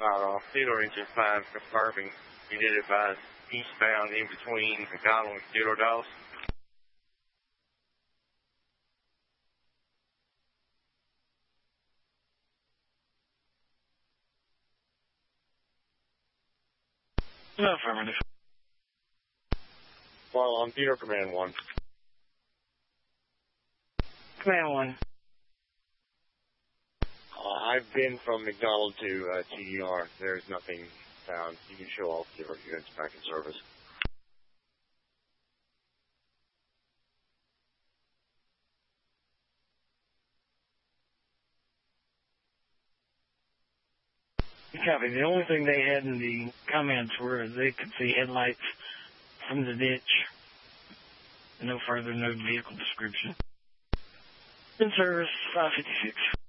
Theodore Engine 5 confirming you did advise eastbound in between McDonald and Theodore Dallas. No, affirmative. Well, on Theodore Command 1. Command 1. I've been from McDonald to TDR. There's nothing found. You can show all Theodore units back in service. Copy. The only thing they had in the comments were they could see headlights from the ditch. No further, no vehicle description. In service, 556.